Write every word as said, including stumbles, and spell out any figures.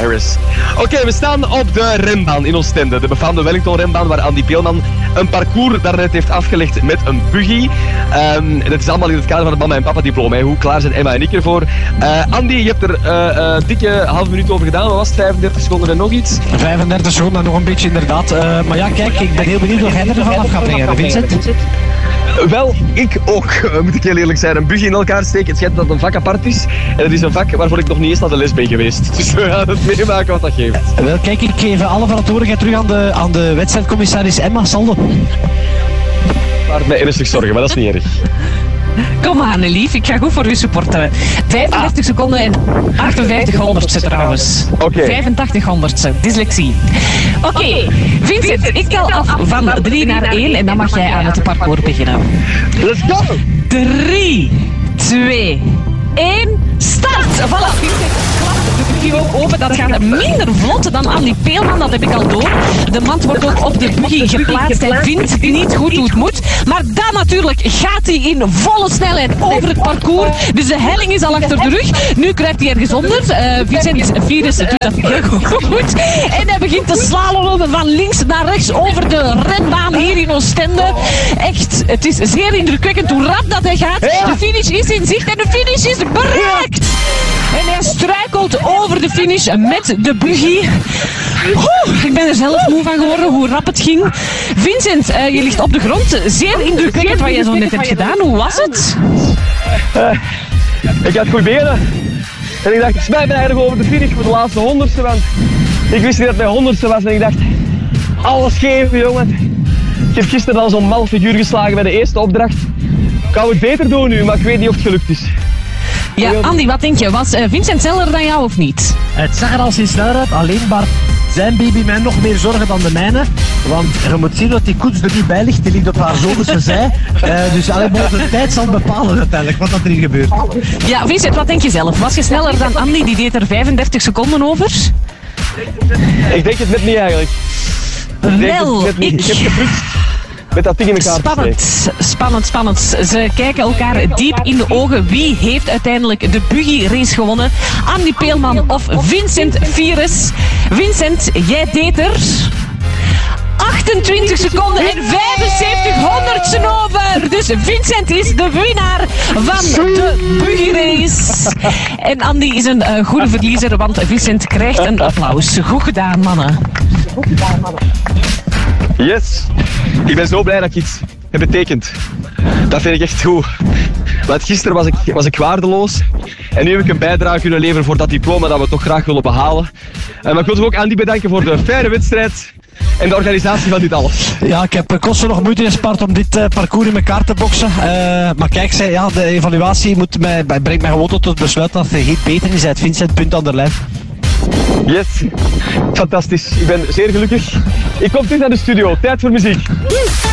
Harris. Oké, okay, we staan op de rembaan in Oostende. De befaamde Wellington-rembaan waar Andy Peelman een parcours daarnet heeft afgelegd met een buggy. Um, dat is allemaal in het kader van het mama en papa diploma. Hoe klaar zijn Emma en ik ervoor? Uh, Andy, je hebt er uh, uh, dikke half minuut over gedaan. Wat was het? vijfendertig seconden en nog iets? vijfendertig seconden, nog een beetje inderdaad. Uh, maar ja, kijk, ik ben heel benieuwd of hij er vanaf gaat brengen. Vincent? Wel, ik ook, moet ik heel eerlijk zijn. Een buggy in elkaar steken, het schijnt dat het een vak apart is. En het is een vak waarvoor ik nog niet eens naar de les ben geweest. Dus we gaan het meemaken wat dat geeft. Wel, kijk, ik geef alle verantwoordelijkheid terug aan de, aan de wedstrijdcommissaris Emma Salde. Maakt mij ernstig zorgen, maar dat is niet erg. Kom aan, lief, ik ga goed voor u supporten. vijfendertig ah. seconden en achtenvijftig honderdste trouwens. Okay. vijfentachtig honderdste, dyslexie. Oké, okay. Vincent, ik tel af van drie naar één en dan mag jij aan het parcours beginnen. Let's go! drie, twee, één, start! Voilà, Vincent, klap de buggy ook open. Dat gaat minder vlot dan Andy Peelman, dat heb ik al door. De mand wordt ook op de buggy geplaatst. Hij vindt niet goed hoe het moet. Maar dan natuurlijk gaat hij in volle snelheid over het parcours. Dus de helling is al achter de rug. Nu kruipt hij ergens onder. Uh, Vincent Virus doet dat heel goed. En hij begint te slalommen van links naar rechts over de renbaan hier in Oostende. Echt, het is zeer indrukwekkend hoe rap dat hij gaat. De finish is in zicht en de finish is bereikt. En hij struikelt over de finish met de buggy. Oeh, ik ben er zelf moe van geworden hoe rap het ging. Vincent, uh, je ligt op de grond. Zeer indrukwekkend wat je zo net hebt gedaan. Hoe was het? Uh, ik had goed benen. En ik dacht, ik smijt me eigenlijk over de finish voor de laatste honderdste. Want ik wist niet dat het mijn honderdste was. En ik dacht, alles geven, jongen. Ik heb gisteren al zo'n mal figuur geslagen bij de eerste opdracht. Ik kan het beter doen nu, maar ik weet niet of het gelukt is. Ja, Andy, wat denk je? Was uh, Vincent sneller dan jou of niet? Het zag er al sinds sneller uit, alleen maar zijn baby mij nog meer zorgen dan de mijne. Want je moet zien dat die koets er niet bij ligt, die ligt op haar zomerse zij. Uh, dus alleen maar de tijd zal bepalen uiteindelijk wat dat er hier gebeurt. Ja, Vincent, wat denk je zelf? Was je sneller dan Andy? Die deed er vijfendertig seconden over. Ik denk het net niet eigenlijk. Ik Wel, het net niet. ik... Ik heb geprutst. Met dat ding in elkaar Spannend, spannend, spannend. Ze kijken elkaar diep in de ogen. Wie heeft uiteindelijk de buggy race gewonnen? Andy Peelman of Vincent Virus? Vincent, jij deed er achtentwintig seconden en vijfenzeventig honderdsten over. Dus Vincent is de winnaar van de buggy race. En Andy is een uh, goede verliezer, want Vincent krijgt een applaus. Goed gedaan, mannen. Goed gedaan, mannen. Yes, ik ben zo blij dat ik iets heb betekend. Dat vind ik echt goed. Want gisteren was ik, was ik waardeloos en nu heb ik een bijdrage kunnen leveren voor dat diploma dat we toch graag willen behalen. En maar ik wil ook Andy bedanken voor de faire wedstrijd en de organisatie van dit alles. Ja, ik heb kosten nog moeite gespaard om dit uh, parcours in elkaar te boksen. Uh, maar kijk, zei, ja, de evaluatie moet mij, brengt mij gewoon tot het besluit dat het geen beter is uit Vincent, punt aan de lijn. Yes, fantastisch. Ik ben zeer gelukkig. Ik kom terug naar de studio. Tijd voor muziek.